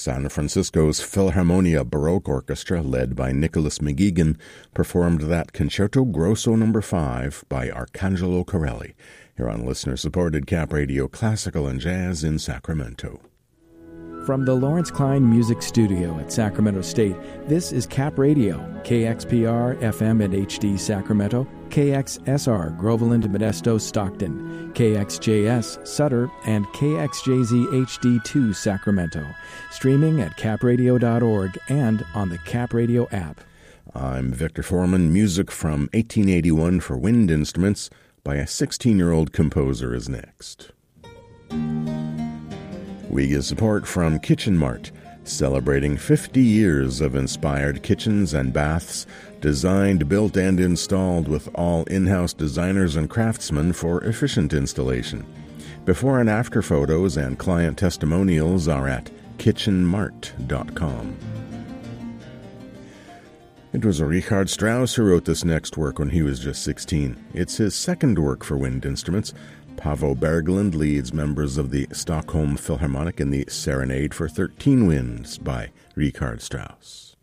San Francisco's Philharmonia Baroque Orchestra, led by Nicholas McGeegan, performed that Concerto Grosso No. 5 by Arcangelo Corelli, here on listener-supported Cap Radio Classical and Jazz in Sacramento. From the Lawrence Klein Music Studio at Sacramento State, this is Cap Radio, KXPR FM and HD Sacramento, KXSR Groveland, Modesto, Stockton, KXJS Sutter, and KXJZ HD2 Sacramento. Streaming at capradio.org and on the Cap Radio app. I'm Victor Foreman. Music from 1881 for wind instruments by a 16-year-old composer is next. We get support from Kitchen Mart, celebrating 50 years of inspired kitchens and baths, designed, built, and installed with all in-house designers and craftsmen for efficient installation. Before and after photos and client testimonials are at kitchenmart.com. It was Richard Strauss who wrote this next work when he was just 16. It's his second work for wind instruments. Paavo Berglund leads members of the Stockholm Philharmonic in the Serenade for 13 Winds by Richard Strauss.